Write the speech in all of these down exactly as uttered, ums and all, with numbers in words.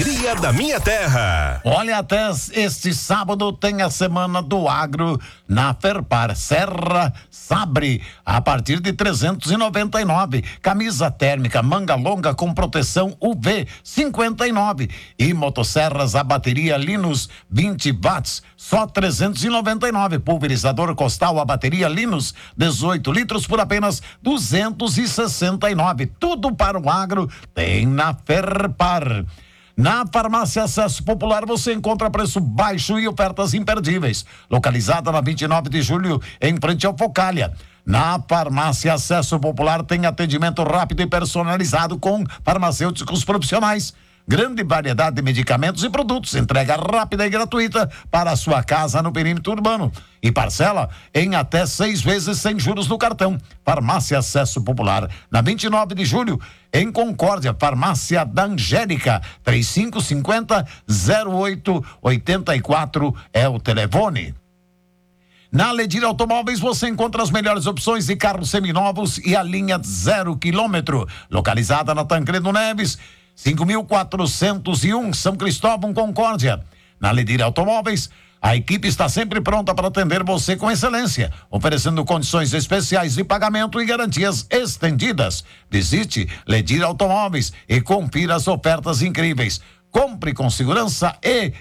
alegria da minha terra. Olha, até este sábado tem a Semana do Agro na Ferpar. Serra Sabre, a partir de trezentos e noventa e nove. Camisa térmica manga longa com proteção U V, cinquenta e nove. E motosserras a bateria Linus vinte watts, só trezentos e noventa e nove. Pulverizador Costal a bateria Linus dezoito litros por apenas duzentos e sessenta e nove. Tudo para o agro tem na Ferpar. Na Farmácia Acesso Popular você encontra preço baixo e ofertas imperdíveis. Localizada na vinte e nove de julho, em frente ao Focália. Na Farmácia Acesso Popular tem atendimento rápido e personalizado com farmacêuticos profissionais. Grande variedade de medicamentos e produtos, entrega rápida e gratuita para a sua casa no perímetro urbano. E parcela em até seis vezes sem juros no cartão. Farmácia Acesso Popular, na vinte e nove de julho, em Concórdia. Farmácia da Angélica, três cinco cinco zero, zero oito oito quatro é o telefone. Na Ledir Automóveis você encontra as melhores opções de carros seminovos e a linha zero quilômetro. Localizada na Tancredo Neves, cinco mil quatrocentos e um, São Cristóvão, Concórdia. Na Ledir Automóveis, a equipe está sempre pronta para atender você com excelência, oferecendo condições especiais de pagamento e garantias estendidas. Visite Ledir Automóveis e confira as ofertas incríveis. Compre com segurança e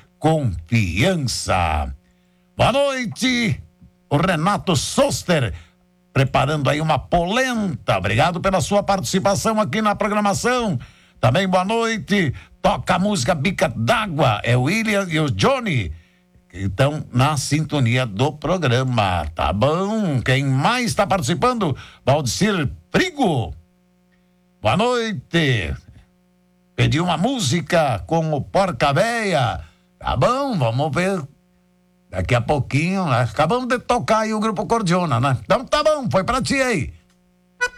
confiança. Boa noite, o Renato Soster, preparando aí uma polenta. Obrigado pela sua participação aqui na programação. Também boa noite, toca a música Bica d'Água, é o William e o Johnny, que estão na sintonia do programa, tá bom? Quem mais está participando? Valdecir Frigo, boa noite, pediu uma música com o Porca Véia, tá bom, vamos ver, daqui a pouquinho, né? Acabamos de tocar aí o Grupo Cordiona, né? Então tá bom, foi pra ti aí.